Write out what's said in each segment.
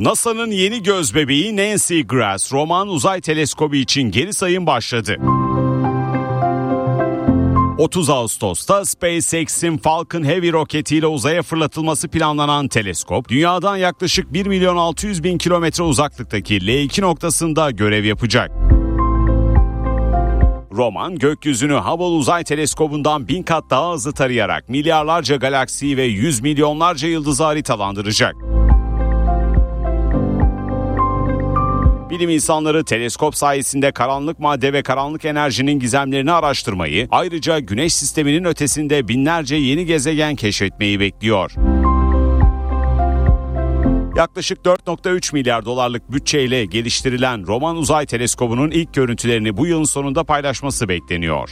NASA'nın yeni gözbebeği Nancy Grass, Roman Uzay Teleskobu için geri sayım başladı. 30 Ağustos'ta SpaceX'in Falcon Heavy roketiyle uzaya fırlatılması planlanan teleskop, dünyadan yaklaşık 1.600.000 kilometre uzaklıktaki L2 noktasında görev yapacak. Roman, gökyüzünü Hubble Uzay Teleskobu'ndan 1000 kat daha hızlı tarayarak milyarlarca galaksiyi ve 100 milyonlarca yıldızı haritalandıracak. Bilim insanları teleskop sayesinde karanlık madde ve karanlık enerjinin gizemlerini araştırmayı, ayrıca Güneş sisteminin ötesinde binlerce yeni gezegen keşfetmeyi bekliyor. Yaklaşık 4.3 milyar dolarlık bütçeyle geliştirilen Roman Uzay Teleskobu'nun ilk görüntülerini bu yılın sonunda paylaşması bekleniyor.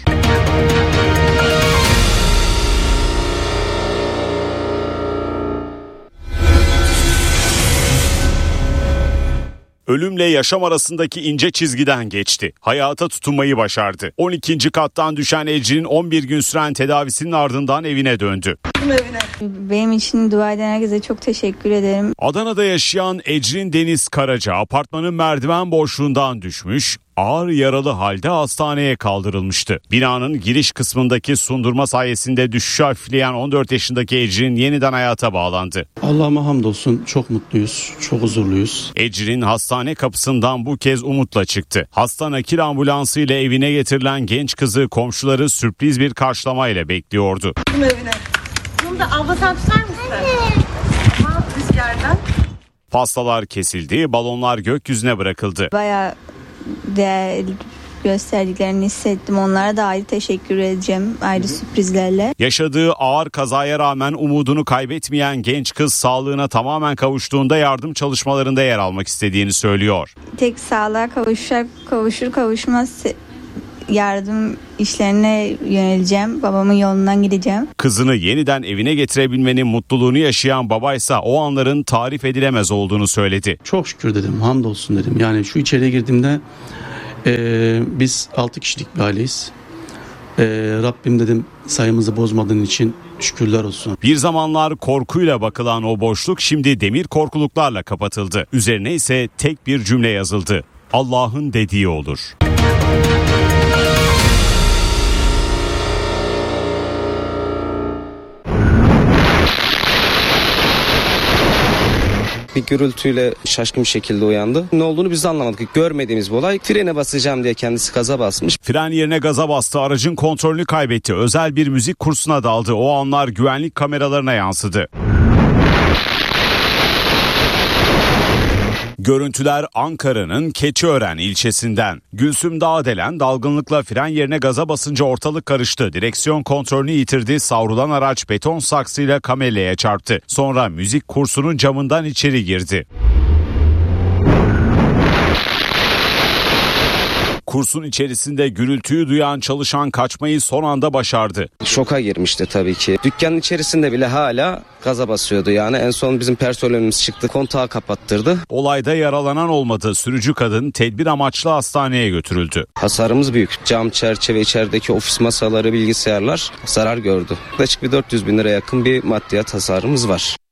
Ölümle yaşam arasındaki ince çizgiden geçti. Hayata tutunmayı başardı. 12. kattan düşen Ecrin 11 gün süren tedavisinin ardından evine döndü. Benim için dua eden herkese çok teşekkür ederim. Adana'da yaşayan Ecrin Deniz Karaca apartmanın merdiven boşluğundan düşmüş, ağır yaralı halde hastaneye kaldırılmıştı. Binanın giriş kısmındaki sundurma sayesinde düşüşü hafifleyen 14 yaşındaki Ecrin yeniden hayata bağlandı. Allah'ıma hamdolsun, çok mutluyuz, çok huzurluyuz. Ecrin hastane kapısından bu kez umutla çıktı. Hasta nakil ambulansı ile evine getirilen genç kızı komşuları sürpriz bir karşılamayla bekliyordu. Evine. Bunu da abla sen tutar mısın? Tamam, rüzgardan. Pastalar kesildi, balonlar gökyüzüne bırakıldı. Bayağı değer gösterdiklerini hissettim. Onlara da ayrı teşekkür edeceğim, ayrı sürprizlerle. Yaşadığı ağır kazaya rağmen umudunu kaybetmeyen genç kız sağlığına tamamen kavuştuğunda yardım çalışmalarında yer almak istediğini söylüyor. Tek sağlığa kavuşur kavuşmaz yardım işlerine yöneleceğim. Babamın yolundan gideceğim. Kızını yeniden evine getirebilmenin mutluluğunu yaşayan babaysa o anların tarif edilemez olduğunu söyledi. Çok şükür dedim, hamdolsun dedim. Yani şu içeriye girdiğimde biz 6 kişilik bir aileyiz. Rabbim dedim sayımızı bozmadığın için şükürler olsun. Bir zamanlar korkuyla bakılan o boşluk şimdi demir korkuluklarla kapatıldı. Üzerine ise tek bir cümle yazıldı. Allah'ın dediği olur. Bir gürültüyle şaşkın bir şekilde uyandı. Ne olduğunu biz de anlamadık. Görmediğimiz bir olay. Frene basacağım diye kendisi gaza basmış. Fren yerine gaza bastı, aracın kontrolünü kaybetti. Özel bir müzik kursuna daldı. O anlar güvenlik kameralarına yansıdı. Görüntüler Ankara'nın Keçiören ilçesinden. Gülsüm Dağdelen dalgınlıkla fren yerine gaza basınca ortalık karıştı. Direksiyon kontrolünü yitirdi. Savrulan araç beton saksıyla kamelyaya çarptı. Sonra müzik kursunun camından içeri girdi. Kursun içerisinde gürültüyü duyan çalışan kaçmayı son anda başardı. Şoka girmişti tabii ki. Dükkanın içerisinde bile hala gaza basıyordu yani. En son bizim personelimiz çıktı, kontağı kapattırdı. Olayda yaralanan olmadı. Sürücü kadın tedbir amaçlı hastaneye götürüldü. Hasarımız büyük. Cam, çerçeve, içerideki ofis masaları, bilgisayarlar zarar gördü. Yaklaşık bir 400.000 liraya yakın bir maddiyat hasarımız var.